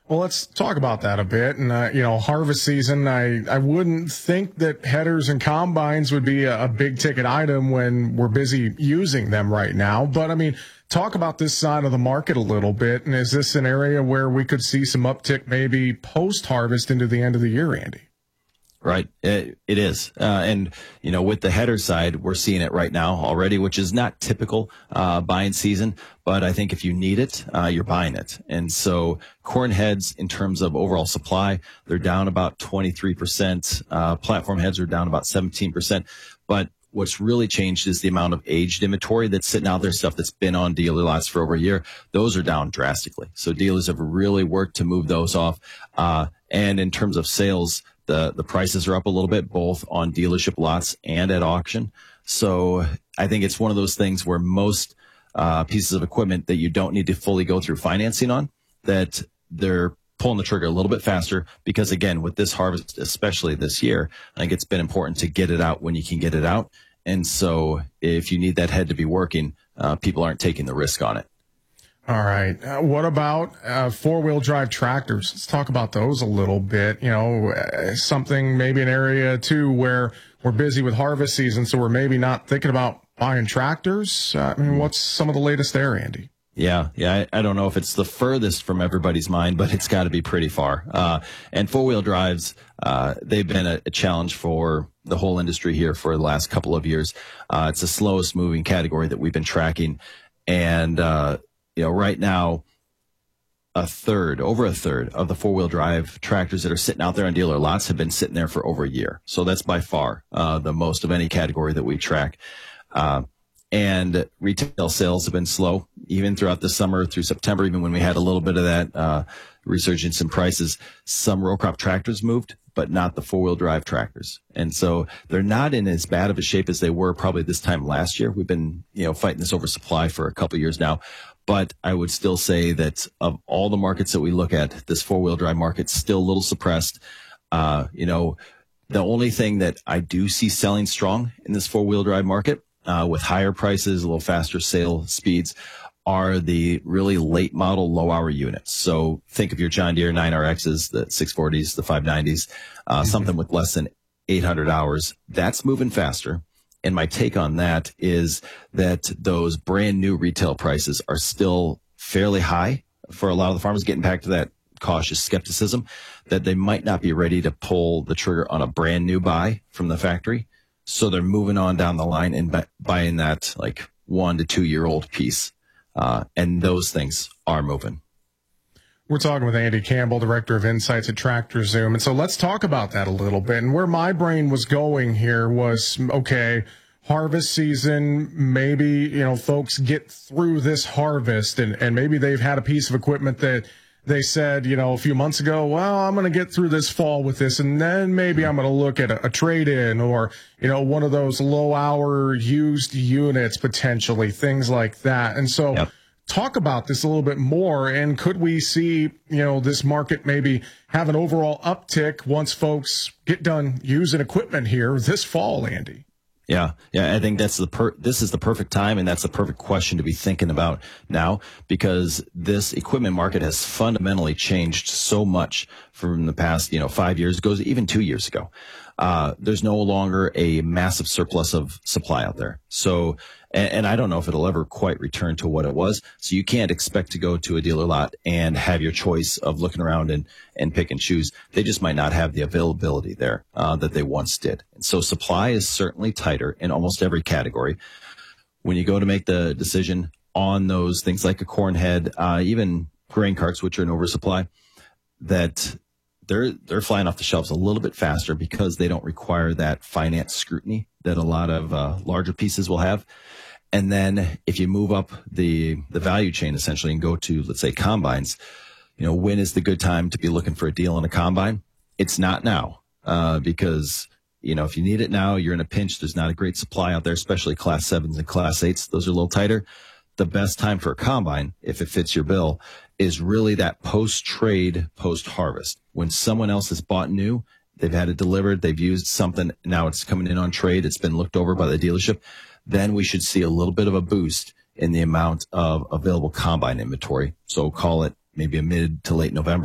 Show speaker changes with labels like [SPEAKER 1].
[SPEAKER 1] Well, let's talk about that a bit. And, harvest season, I wouldn't think that headers and combines would be a big ticket item when we're busy using them right now. But, talk about this side of the market a little bit. And is this an area where we could see some uptick maybe post-harvest into the end of the year, Andy?
[SPEAKER 2] Right. It is. With the header side, we're seeing it right now already, which is not typical buying season. But I think if you need it, you're buying it. And so corn heads, in terms of overall supply, they're down about 23%. Platform heads are down about 17%. But what's really changed is the amount of aged inventory that's sitting out there, stuff that's been on dealer lots for over a year. Those are down drastically. So dealers have really worked to move those off. And in terms of sales, the prices are up a little bit, both on dealership lots and at auction. So I think it's one of those things where most pieces of equipment that you don't need to fully go through financing on, that they're pulling the trigger a little bit faster because, again, with this harvest, especially this year, I think it's been important to get it out when you can get it out. And so if you need that head to be working, people aren't taking the risk on it.
[SPEAKER 1] All right. What about four-wheel drive tractors? Let's talk about those a little bit. Something, maybe an area, too, where we're busy with harvest season, so we're maybe not thinking about buying tractors. What's some of the latest there, Andy?
[SPEAKER 2] Yeah. I don't know if it's the furthest from everybody's mind, but it's got to be pretty far. And four-wheel drives, they've been a challenge for the whole industry here for the last couple of years. It's the slowest moving category that we've been tracking. And, right now, over a third of the four-wheel drive tractors that are sitting out there on dealer lots have been sitting there for over a year. So that's by far the most of any category that we track. And retail sales have been slow, even throughout the summer through September, even when we had a little bit of that resurgence in prices. Some row crop tractors moved, but not the four-wheel drive tractors. And so they're not in as bad of a shape as they were probably this time last year. We've been, fighting this oversupply for a couple of years now. But I would still say that of all the markets that we look at, this four-wheel drive market's still a little suppressed. The only thing that I do see selling strong in this four-wheel drive market, with higher prices, a little faster sale speeds, are the really late model low hour units. So think of your John Deere 9RXs, the 640s, the 590s, something with less than 800 hours. That's moving faster. And my take on that is that those brand new retail prices are still fairly high for a lot of the farmers, getting back to that cautious skepticism that they might not be ready to pull the trigger on a brand new buy from the factory. So they're moving on down the line and buying that like 1 to 2 year old piece. And those things are moving.
[SPEAKER 1] We're talking with Andy Campbell, Director of Insights at Tractor Zoom. And so let's talk about that a little bit. And where my brain was going here was, okay, harvest season, maybe, folks get through this harvest and maybe they've had a piece of equipment that they said, a few months ago, well, I'm going to get through this fall with this, and then maybe I'm going to look at a trade-in or, one of those low-hour used units potentially, things like that. And so talk about this a little bit more, and could we see, this market maybe have an overall uptick once folks get done using equipment here this fall, Andy?
[SPEAKER 2] Yeah. I think this is the perfect time, and that's the perfect question to be thinking about now, because this equipment market has fundamentally changed so much from the past, 5 years ago, even 2 years ago. There's no longer a massive surplus of supply out there. So, and I don't know if it'll ever quite return to what it was. So you can't expect to go to a dealer lot and have your choice of looking around and pick and choose. They just might not have the availability there that they once did. And so supply is certainly tighter in almost every category. When you go to make the decision on those things like a corn head, even grain carts, which are in oversupply, that they're flying off the shelves a little bit faster because they don't require that finance scrutiny that a lot of larger pieces will have. And then if you move up the value chain essentially and go to, let's say, combines, when is the good time to be looking for a deal on a combine? It's not now, because, if you need it now, you're in a pinch. There's not a great supply out there, especially class 7s and class 8s. Those are a little tighter. The best time for a combine, if it fits your bill, is really that post-trade, post-harvest. When someone else has bought new, they've had it delivered, they've used something, now it's coming in on trade, it's been looked over by the dealership, then we should see a little bit of a boost in the amount of available combine inventory. So call it maybe a mid to late November